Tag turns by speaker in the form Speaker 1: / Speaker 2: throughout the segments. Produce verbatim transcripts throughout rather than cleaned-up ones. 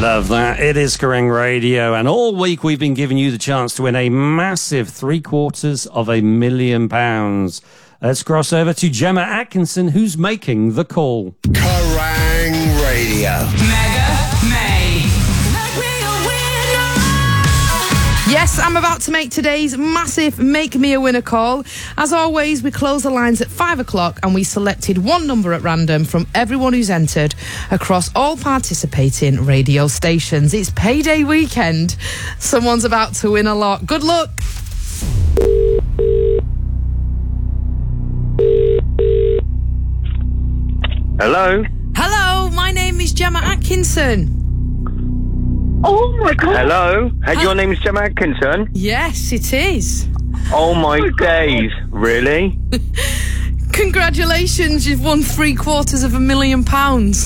Speaker 1: Love that. It is Kerrang Radio, and all week we've been giving you the chance to win a massive three quarters of a million pounds. Let's cross over to Gemma Atkinson, who's making the call.
Speaker 2: Kerrang Radio.
Speaker 3: Mega May.
Speaker 4: Yes, I'm about to make today's massive Make Me a Winner call. As always, we close the lines at five o'clock and we selected one number at random from everyone who's entered across all participating radio stations. It's payday weekend. Someone's about to win a lot. Good luck.
Speaker 5: Hello?
Speaker 4: Hello, my name is Gemma Atkinson.
Speaker 6: Oh my God.
Speaker 5: Hello? And your name is Gemma Atkinson?
Speaker 4: Yes, it is.
Speaker 5: Oh my, oh my days. Really?
Speaker 4: Congratulations, you've won three quarters of a million pounds.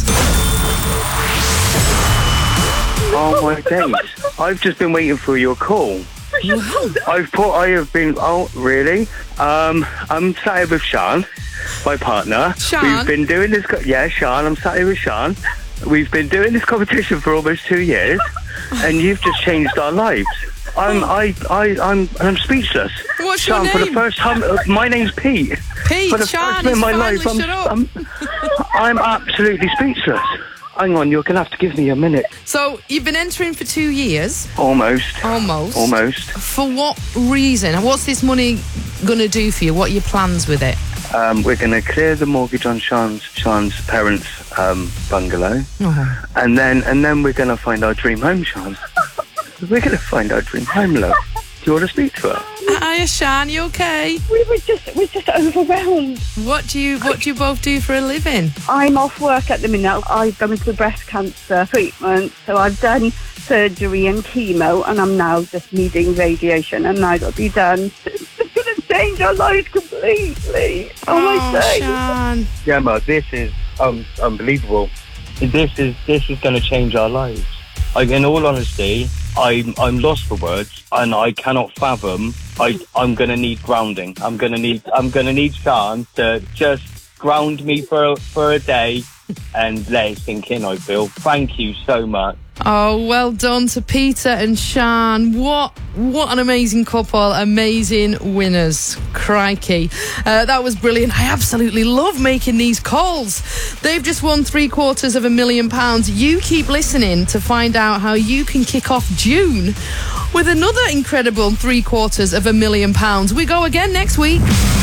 Speaker 5: Oh my days. I've just been waiting for your call.
Speaker 4: Wow.
Speaker 5: I've put, I have been, oh really? Um, I'm sat here with Sean, my partner.
Speaker 4: Sean?
Speaker 5: We've been doing this, co- yeah, Sean, I'm sat here with Sean. We've been doing this competition for almost two years, and you've just changed our lives. I'm, I, I, I'm, I'm speechless.
Speaker 4: What's
Speaker 5: Sean,
Speaker 4: your
Speaker 5: for
Speaker 4: name?
Speaker 5: the first time, uh, my name's Pete.
Speaker 4: Pete,
Speaker 5: For the
Speaker 4: Sean,
Speaker 5: first time in my
Speaker 4: finally
Speaker 5: life, I'm,
Speaker 4: shut up.
Speaker 5: I'm, I'm absolutely speechless. Hang on, you're gonna have to give me a minute.
Speaker 4: So, you've been entering for two years.
Speaker 5: Almost.
Speaker 4: Almost.
Speaker 5: Almost.
Speaker 4: For what reason? And what's this money going to do for you? What are your plans with it?
Speaker 5: Um, we're going to clear the mortgage on Sean's Sean's parents' um, bungalow,
Speaker 4: Oh.
Speaker 5: and then and then we're going to find our dream home, Sean. We're going to find our dream home, love. Do you want to speak to her?
Speaker 4: Hiya, Sean, you okay?
Speaker 6: We were just we're just overwhelmed.
Speaker 4: What do you What do you both do for a living?
Speaker 6: I'm off work at the minute. I've gone into breast cancer treatment, so I've done surgery and chemo, and I'm now just needing radiation, and now it'll be done. It's going to change our lives completely. Oh, my days.
Speaker 4: Sean.
Speaker 5: Gemma, this is um, unbelievable. This is this is going to change our lives. Like, in all honesty, I'm I'm lost for words, and I cannot fathom. I I'm going to need grounding. I'm going to need I'm going to need Sean to just ground me for for a day and let it sink in. I feel. Thank you so much.
Speaker 4: Oh, well done to Peter and Sean. What what an amazing couple, amazing winners. Crikey. Uh, that was brilliant. I absolutely love making these calls. They've just won three quarters of a million pounds. You keep listening to find out how you can kick off June with another incredible three quarters of a million pounds. We go again next week.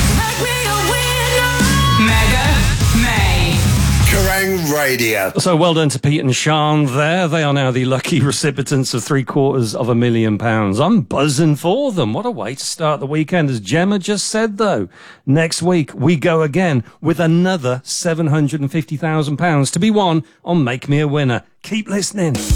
Speaker 3: Mega May.
Speaker 2: Kerrang Radio.
Speaker 1: So well done to Pete and Sean there. They are now the lucky recipients of three quarters of a million pounds. I'm buzzing for them. What a way to start the weekend. As Gemma just said, though, next week we go again with another seven hundred fifty thousand pounds to be won on Make Me a Winner. Keep listening.